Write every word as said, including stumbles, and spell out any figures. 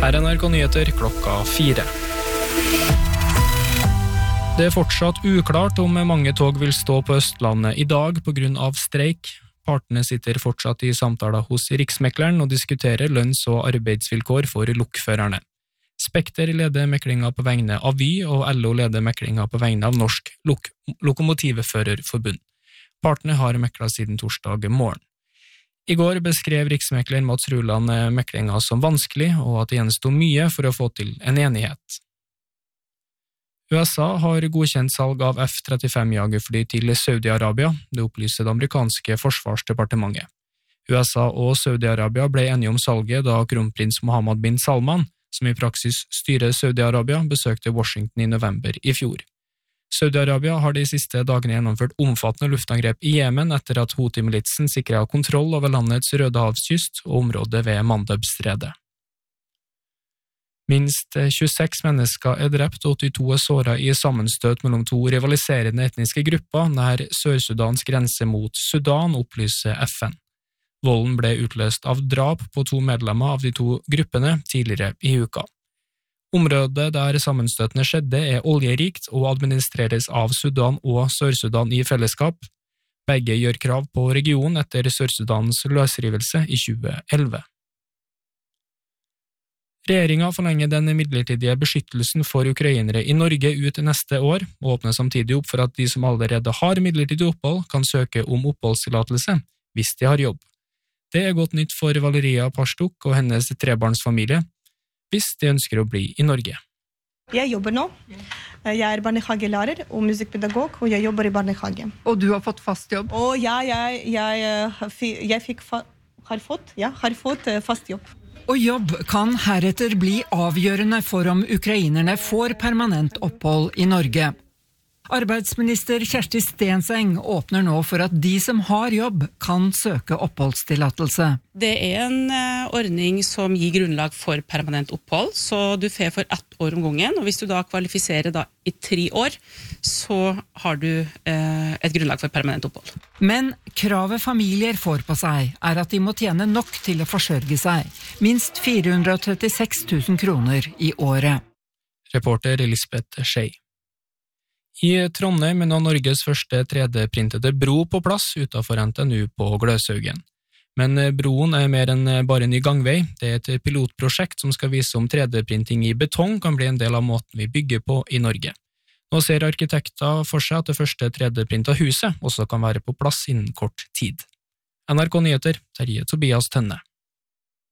Her er N R K Nyheter klokka fire. Det er fortsatt uklart om mange tog vil stå på Østlandet i dag på grunn av streik. Partene sitter fortsatt i samtaler hos Riksmekleren og diskuterer lønns- og arbeidsvilkår for lokførerne. Spekter leder meklinga på vegne av Vy, og L O leder meklinga på vegne av Norsk Lok- Lokomotivførerforbund. Partene har meklet siden torsdag morgen. I går beskrev Riksmekler Mats Ruland meklinga som vanskelig, og at det gjenstod mye for å få til en enighet. U S A har godkjent salg av F trettifem jagerfly til Saudi-Arabia, det opplyser det amerikanske forsvarsdepartementet. U S A og Saudi-Arabia ble enige om salget da kronprins Mohammed bin Salman, som i praksis styrer Saudi-Arabia, besøkte Washington i november i fjor. Saudi-Arabia har de siste dagene gjennomført omfattende luftangrep i Jemen etter at Houthi-militsen sikret kontroll over landets Rødehavskyst og området ved Mandebstredet. Minst tjueseks mennesker er drept og åttito er såret i sammenstøt mellom to rivaliserende etniske grupper nær Sør-Sudans grense mot Sudan, opplyser F N. Volden ble utløst av drap på to medlemmer av de to gruppene tidligere i uka. Området der sammenstøtene skjedde er oljerikt og administreres av Sudan og Sør-Sudan i fellesskap. Begge gjør krav på regionen etter Sør-Sudans løsrivelse i tjue elleve. Regjeringen forlenger den midlertidige beskyttelsen for ukrainere i Norge ut neste år, og åpner samtidig opp for at de som allerede har midlertidig opphold kan søke om oppholdstillatelse hvis de har jobb. Det er godt nytt for Valeria Parstuk og hennes trebarnsfamilie, hvis de ønsker å bli i Norge. Jeg jobber nå. Jeg er barnehagelærer og musikkpedagog, og jeg jobber i barnehage. Og du har fått fast jobb? Og ja, jeg, jeg, jeg fikk, har, fått, ja, har fått fast jobb. Og jobb kan heretter bli avgjørende for om ukrainerne får permanent opphold i Norge. Arbeidsminister Kjersti Stenseng åpner nå for at de som har jobb kan søke oppholdstillatelse. Det er en eh, ordning som gir grunnlag for permanent opphold, så du får for ett år om gangen, og hvis du da kvalifiserer da i tre år, så har du eh, et grunnlag for permanent opphold. Men kravet familier får på seg er at de må tjene nok til å forsørge seg, minst fire hundre og trettiseks tusen kroner i året. Reporter Elisabeth Skei. I Trondheim er nå Norges første tre D-printede bro på plass utenfor N T N U på Gløshaugen. Men broen er mer enn bare en ny gangvei. Det er et pilotprosjekt som skal vise om tre D-printing i betong kan bli en del av måten vi bygger på i Norge. Nå ser arkitekter for seg at det første tre D-printa huset også kan være på plass innen kort tid. N R K Nyheter, Terje Tobias Tønne.